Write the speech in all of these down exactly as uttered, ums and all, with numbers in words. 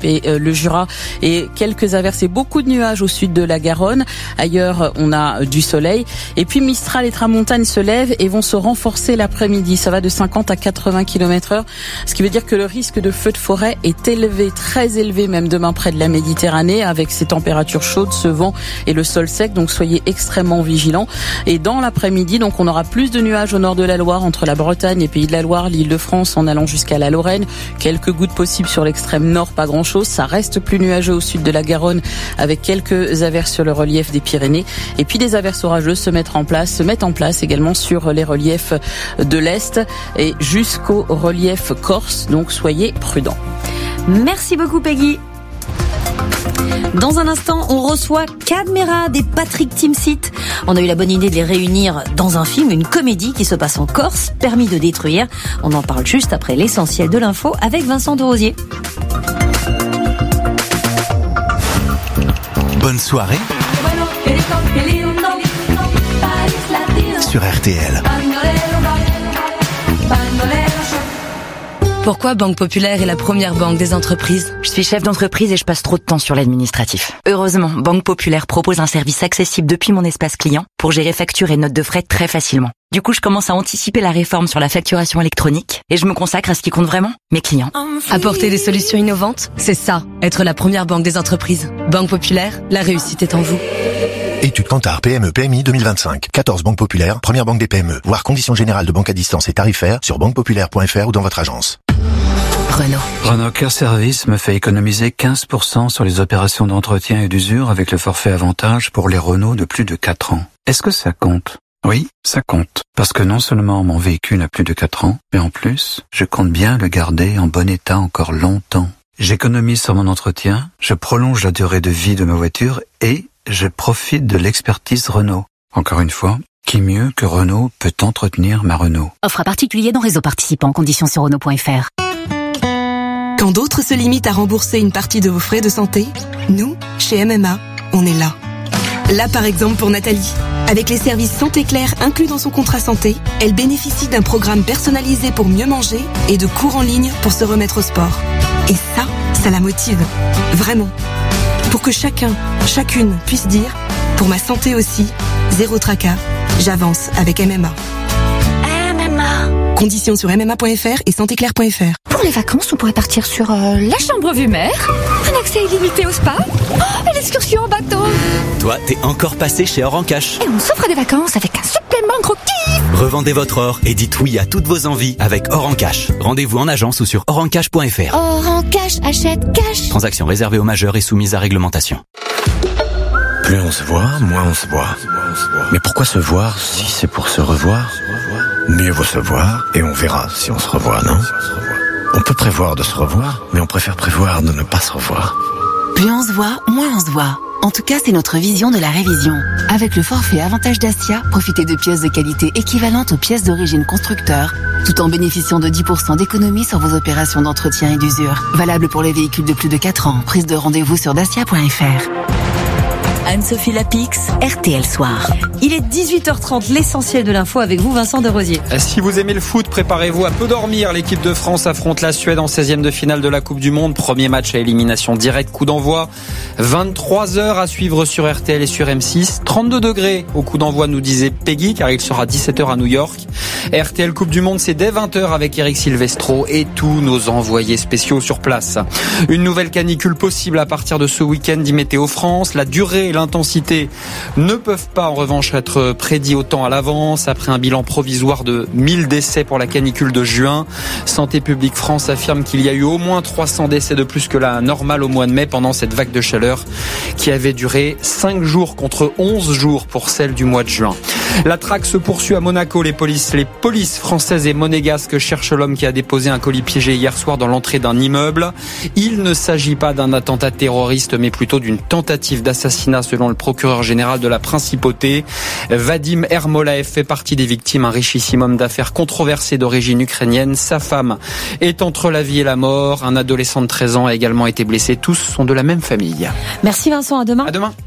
et euh, le Jura et quelques averses et beaucoup de nuages au sud de la Garonne. Ailleurs, on a du soleil. Et puis Mistral et Tramontane se lèvent et vont se renforcer l'après-midi. Ça va de cinquante à quatre-vingts kilomètres heure, ce qui veut dire que le risque de feu de forêt est élevé, très élevé même demain près de la Méditerranée, avec ces températures chaudes, ce vent et le sol sec. Donc soyez extrêmement vigilants. Et dans l'après-midi, donc on aura plus de nuages au nord de la Loire, entre la Bretagne et Pays de la Loire, l'Île-de-France en allant jusqu'à la Lorraine. Quelques gouttes possibles sur l'extrême nord, pas grand-chose. Ça reste plus nuageux au sud de la Garonne, avec quelques averses sur le relief des Pyrénées. Et puis des averses orageuses se mettent en place, se mettent en place également sur les reliefs de l'Est et jusqu'au relief corse. Donc soyez prudents. Merci beaucoup Peggy. Dans un instant, on reçoit Cadmerade et Patrick Timsit. On a eu la bonne idée de les réunir dans un film, une comédie qui se passe en Corse, Permis de détruire. On en parle juste après l'essentiel de l'info avec Vincent de Rosier. Bonne soirée sur R T L. Pourquoi Banque Populaire est la première banque des entreprises ? Je suis chef d'entreprise et je passe trop de temps sur l'administratif. Heureusement, Banque Populaire propose un service accessible depuis mon espace client pour gérer factures et notes de frais très facilement. Du coup, je commence à anticiper la réforme sur la facturation électronique et je me consacre à ce qui compte vraiment, mes clients. Apporter des solutions innovantes, c'est ça, être la première banque des entreprises. Banque Populaire, la réussite est en vous. Étude Kantar P M E P M I deux mille vingt-cinq. quatorze banques populaires, première banque des P M E. Voir conditions générales de banque à distance et tarifaires sur banque populaire point f r ou dans votre agence. Renault. Renault Care Service me fait économiser quinze pour cent sur les opérations d'entretien et d'usure avec le forfait avantage pour les Renault de plus de quatre ans. Est-ce que ça compte ? Oui, ça compte. Parce que non seulement mon véhicule a plus de quatre ans, mais en plus, je compte bien le garder en bon état encore longtemps. J'économise sur mon entretien, je prolonge la durée de vie de ma voiture et je profite de l'expertise Renault. Encore une fois, qui mieux que Renault peut entretenir ma Renault ? Offre à particulier dans réseau participant, conditions sur Renault point f r. Quand d'autres se limitent à rembourser une partie de vos frais de santé, nous, chez M M A, on est là. Là par exemple pour Nathalie. Avec les services Santé Claire inclus dans son contrat santé, elle bénéficie d'un programme personnalisé pour mieux manger et de cours en ligne pour se remettre au sport. Et ça, ça la motive. Vraiment. Pour que chacun, chacune puisse dire, pour ma santé aussi, zéro tracas, j'avance avec M M A. M M A. Conditions sur m m a point f r et santé claire point f r. Pour les vacances, on pourrait partir sur euh, la chambre vue mer, un accès illimité au spa, oh, et l'excursion en bateau. Toi, t'es encore passé chez Or en Cash. Et on s'offre des vacances avec un supplément gros kiff. Revendez votre or et dites oui à toutes vos envies avec Or en Cash. Rendez-vous en agence ou sur or en cash point f r. Or en Cash, achète cash. Transaction réservée aux majeurs et soumise à réglementation. Plus on se voit, moins on se voit. Mais pourquoi se voir si c'est pour se revoir ? Mieux vaut se voir et on verra si on se revoit, non ? On peut prévoir de se revoir, mais on préfère prévoir de ne pas se revoir. Plus on se voit, moins on se voit. En tout cas, c'est notre vision de la révision. Avec le forfait Avantage Dacia, profitez de pièces de qualité équivalentes aux pièces d'origine constructeur, tout en bénéficiant de dix pour cent d'économie sur vos opérations d'entretien et d'usure. Valable pour les véhicules de plus de quatre ans. Prise de rendez-vous sur dacia point f r. Anne-Sophie Lapix, R T L Soir. Il est dix-huit heures trente, l'essentiel de l'info avec vous, Vincent de Rosier. Si vous aimez le foot, préparez-vous à peu dormir. L'équipe de France affronte la Suède en seizième de finale de la Coupe du Monde. Premier match à élimination directe, coup d'envoi. vingt-trois heures à suivre sur R T L et sur M six. trente-deux degrés au coup d'envoi, nous disait Peggy, car il sera dix-sept heures à New York. R T L Coupe du Monde, c'est dès vingt heures avec Eric Silvestro et tous nos envoyés spéciaux sur place. Une nouvelle canicule possible à partir de ce week-end, dit Météo France. La durée et l'intensité ne peuvent pas en revanche être prédits autant à l'avance. Après un bilan provisoire de mille décès pour la canicule de juin, Santé publique France affirme qu'il y a eu au moins trois cents décès de plus que la normale au mois de mai pendant cette vague de chaleur qui avait duré cinq jours contre onze jours pour celle du mois de juin. La traque se poursuit à Monaco. Les polices, les polices françaises et monégasques cherchent l'homme qui a déposé un colis piégé hier soir dans l'entrée d'un immeuble. Il ne s'agit pas d'un attentat terroriste, mais plutôt d'une tentative d'assassinat selon le procureur général de la Principauté. Vadim Ermolaev fait partie des victimes, un richissime homme d'affaires controversé d'origine ukrainienne. Sa femme est entre la vie et la mort. Un adolescent de treize ans a également été blessé. Tous sont de la même famille. Merci Vincent, à demain. À demain.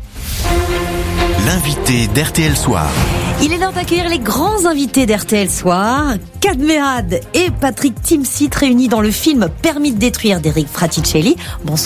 L'invité d'R T L Soir. Il est l'heure d'accueillir les grands invités d'R T L Soir. Cadmerade et Patrick Timsit réunis dans le film Permis de détruire d'Eric Fraticelli. Bonsoir.